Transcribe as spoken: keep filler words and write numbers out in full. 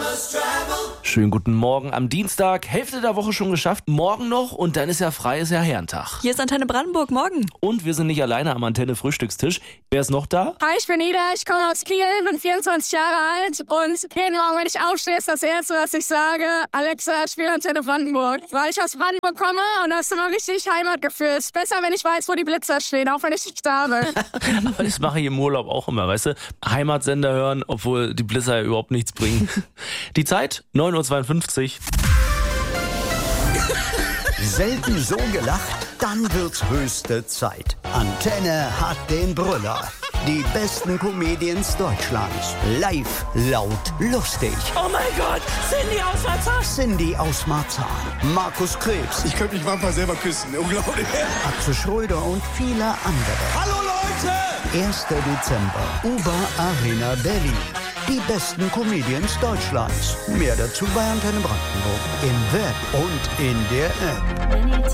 Schönen guten Morgen am Dienstag. Hälfte der Woche schon geschafft. Morgen noch und dann ist ja frei, ist ja Herrentag. Hier ist Antenne Brandenburg, morgen. Und wir sind nicht alleine am Antenne-Frühstückstisch. Wer ist noch da? Hi, ich bin Ida, ich komme aus Kiel, bin vierundzwanzig Jahre alt und jeden Morgen, wenn ich aufstehe, ist das Erste, was ich sage: Alexa, spiel Antenne Brandenburg. Weil ich aus Brandenburg komme und das ist immer richtig Heimatgefühl. Es ist besser, wenn ich weiß, wo die Blitzer stehen, auch wenn ich nicht da bin. Aber das mache ich im Urlaub auch immer, weißt du? Heimatsender hören, obwohl die Blitzer ja überhaupt nichts bringen. Die Zeit, neun Uhr zweiundfünfzig. Selten so gelacht, dann wird's höchste Zeit. Antenne hat den Brüller. Die besten Comedians Deutschlands. Live, laut, lustig. Oh mein Gott, Cindy aus Marzahn. Cindy aus Marzahn. Markus Krebs. Ich könnte mich manchmal selber küssen, unglaublich. Atze Schröder und viele andere. Hallo Leute! erster Dezember, Uber Arena Berlin. Die besten Comedians Deutschlands. Mehr dazu bei Antenne Brandenburg. Im Web und in der App.